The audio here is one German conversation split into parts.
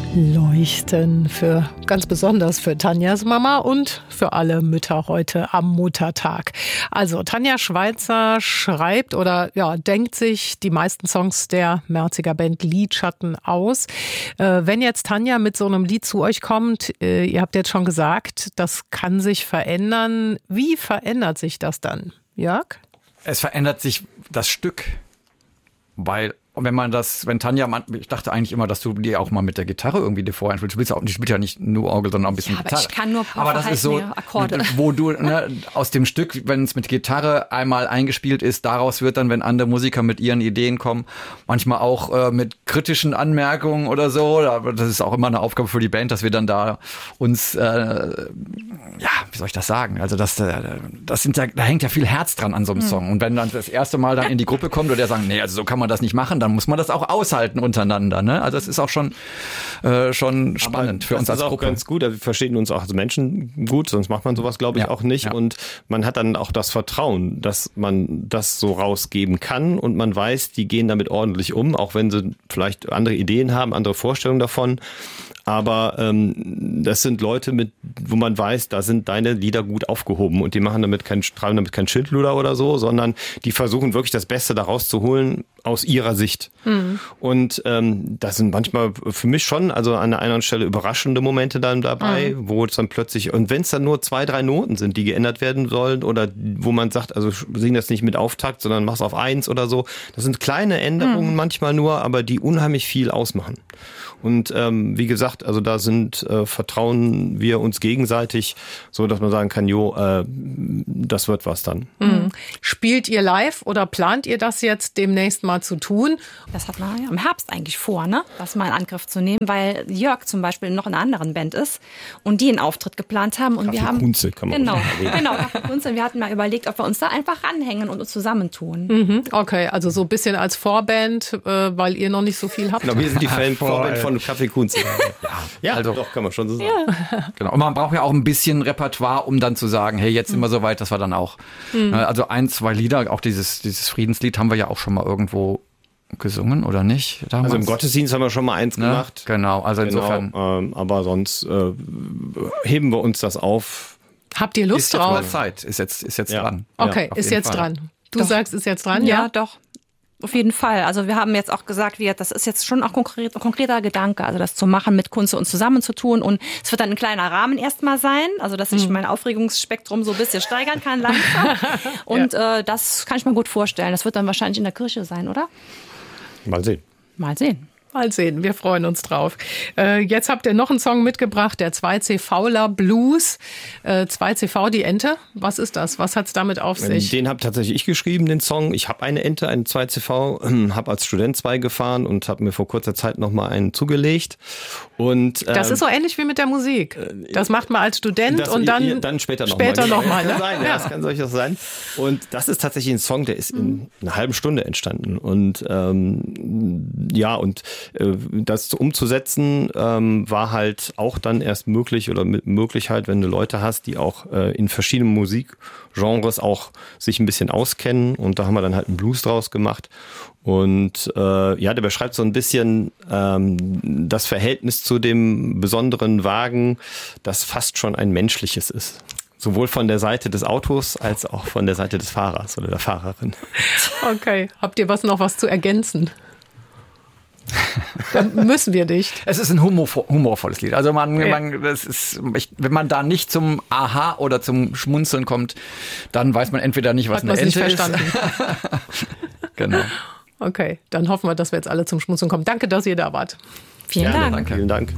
leuchten ganz besonders für Tanjas Mama und für alle Mütter heute am Muttertag. Also Tanja Schweizer schreibt oder denkt sich die meisten Songs der Merziger Band Lidschatten aus. Wenn jetzt Tanja mit so einem Lied zu euch kommt, ihr habt jetzt schon gesagt, das kann sich verändern. Wie verändert sich das dann, Jörg? Es verändert sich das Stück, weil wenn Tanja, ich dachte eigentlich immer, dass du dir auch mal mit der Gitarre irgendwie dir vorher spielst. Du spielst ja nicht nur Orgel, sondern auch ein bisschen Gitarre. Aber ich kann nur aber das ist so, Akkorde. Wo du aus dem Stück, wenn es mit Gitarre einmal eingespielt ist, daraus wird dann, wenn andere Musiker mit ihren Ideen kommen, manchmal auch mit kritischen Anmerkungen oder so. Das ist auch immer eine Aufgabe für die Band, dass wir dann da uns, wie soll ich das sagen? Also da hängt ja viel Herz dran an so einem Song. Und wenn dann das erste Mal dann in die Gruppe kommt und der sagt, nee, also so kann man das nicht machen, dann muss man das auch aushalten untereinander. Ne? Also es ist auch schon spannend für uns als Gruppe. Das ist auch ganz gut. Wir verstehen uns auch als Menschen gut, sonst macht man sowas, glaube ich, auch nicht. Ja. Und man hat dann auch das Vertrauen, dass man das so rausgeben kann und man weiß, die gehen damit ordentlich um, auch wenn sie vielleicht andere Ideen haben, andere Vorstellungen davon. Aber das sind Leute, wo man weiß, da sind deine Lieder gut aufgehoben und die machen schreiben damit kein Schindluder oder so, sondern die versuchen wirklich das Beste daraus zu holen aus ihrer Sicht. Mhm. Und das sind manchmal für mich schon, also an der einen Stelle überraschende Momente dann dabei, wo es dann plötzlich, und wenn es dann nur 2, 3 Noten sind, die geändert werden sollen oder wo man sagt, also sing das nicht mit Auftakt, sondern mach's auf 1 oder so. Das sind kleine Änderungen manchmal nur, aber die unheimlich viel ausmachen. Und wie gesagt, also da vertrauen wir uns gegenseitig, so dass man sagen kann, das wird was dann. Mhm. Spielt ihr live oder plant ihr das jetzt demnächst mal zu tun? Das hat man im Herbst eigentlich vor, ne? Das mal in Angriff zu nehmen, weil Jörg zum Beispiel noch in einer anderen Band ist und die einen Auftritt geplant haben. Und wir haben Kunze, kann man Genau, Kunze. Wir hatten mal überlegt, ob wir uns da einfach ranhängen und uns zusammentun. Mhm. Okay, also so ein bisschen als Vorband, weil ihr noch nicht so viel habt. Genau, wir sind die Vorband von Kaffee Kunze. Ja, also doch, kann man schon so sagen. Ja. Genau. Und man braucht ja auch ein bisschen Repertoire, um dann zu sagen, hey, jetzt sind wir so weit, dass wir dann auch, also 1, 2 Lieder, auch dieses Friedenslied haben wir ja auch schon mal irgendwo gesungen, oder nicht? Damals? Also im Gottesdienst haben wir schon mal eins gemacht. Genau, also insofern. Aber sonst heben wir uns das auf. Habt ihr Lust drauf? Ist jetzt dran. Okay, ist jetzt dran. Du sagst, ist jetzt dran? Ja, doch. Auf jeden Fall. Also wir haben jetzt auch gesagt, das ist jetzt schon auch konkreter Gedanke, also das zu machen, mit Kunze und zusammenzutun. Und es wird dann ein kleiner Rahmen erstmal sein, also dass ich mein Aufregungsspektrum so ein bisschen steigern kann langsam. Und das kann ich mir gut vorstellen. Das wird dann wahrscheinlich in der Kirche sein, oder? Mal sehen. Mal sehen, wir freuen uns drauf. Jetzt habt ihr noch einen Song mitgebracht, der 2CV Blues. 2CV, die Ente, was ist das? Was hat's damit auf sich? Den habe tatsächlich ich geschrieben, den Song. Ich habe eine Ente, einen 2CV, habe als Student 2 gefahren und habe mir vor kurzer Zeit nochmal einen zugelegt. Und das ist so ähnlich wie mit der Musik. Das macht man als Student und dann später nochmal. Ne? Das kann solches sein. Und das ist tatsächlich ein Song, der ist in einer halben Stunde entstanden. Und das umzusetzen war halt auch dann erst möglich oder mit Möglichkeit, wenn du Leute hast, die auch in verschiedenen Musikgenres auch sich ein bisschen auskennen. Und da haben wir dann halt einen Blues draus gemacht. Und der beschreibt so ein bisschen das Verhältnis zu dem besonderen Wagen, das fast schon ein menschliches ist. Sowohl von der Seite des Autos als auch von der Seite des Fahrers oder der Fahrerin. Okay, habt ihr noch was zu ergänzen? Dann müssen wir nicht. Es ist ein humorvolles Lied. Also wenn man da nicht zum Aha oder zum Schmunzeln kommt, dann weiß man entweder nicht, was eine Ente ist. Genau. Okay, dann hoffen wir, dass wir jetzt alle zum Schmunzeln kommen. Danke, dass ihr da wart. Vielen Dank. Danke. Vielen Dank.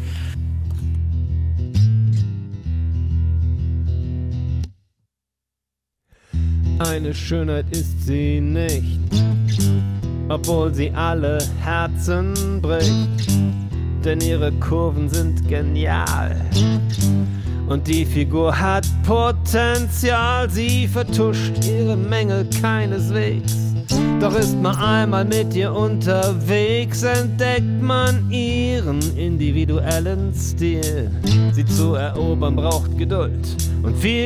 Eine Schönheit ist sie nicht, obwohl sie alle Herzen bricht, denn ihre Kurven sind genial und die Figur hat Potenzial. Sie vertuscht ihre Mängel keineswegs, doch ist man einmal mit ihr unterwegs, entdeckt man ihren individuellen Stil. Sie zu erobern braucht Geduld und viel